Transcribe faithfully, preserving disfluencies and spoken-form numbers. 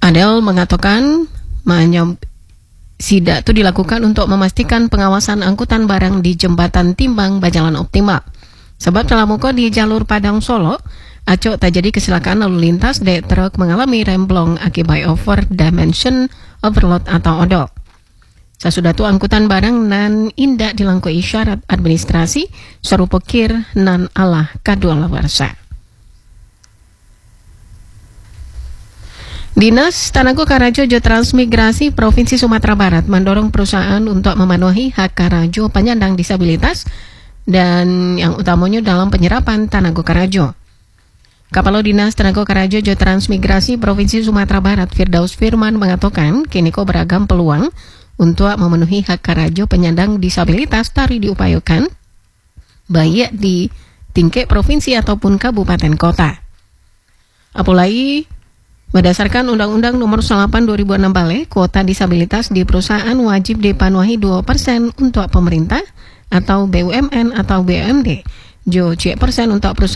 Adel mengatakan menyam, sidak itu dilakukan untuk memastikan pengawasan angkutan barang di jembatan timbang berjalan optimal. Sebab dalam muka di jalur Padang Solo, acok terjadi kecelakaan lalu lintas dan truk mengalami remblong akibat over dimension overload atau odol. Sesudah itu angkutan barang nan indak dilangkui syarat administrasi serupa kir nan alah kadua lawarsa. Dinas Tanago Karajo Transmigrasi Provinsi Sumatera Barat mendorong perusahaan untuk memenuhi hak Karajo penyandang disabilitas dan yang utamanya dalam penyerapan Tanago Karajo. Kepala Dinas Tanago Karajo Transmigrasi Provinsi Sumatera Barat Firdaus Firman mengatakan kini kok beragam peluang untuk memenuhi hak Karajo penyandang disabilitas tari diupayakan baik di tingkat provinsi ataupun kabupaten kota. Apalagi berdasarkan Undang-Undang Nomor delapan dua ribu enam balik, kuota disabilitas di perusahaan wajib dipenuhi dua persen untuk pemerintah atau B U M N atau B U M D, jo dua persen untuk perusahaan